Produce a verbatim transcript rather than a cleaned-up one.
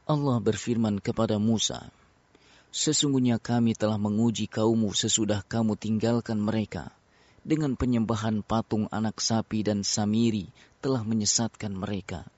Allah berfirman kepada Musa, "Sesungguhnya kami telah menguji kaummu sesudah kamu tinggalkan mereka. Dengan penyembahan patung anak sapi dan samiri telah menyesatkan mereka.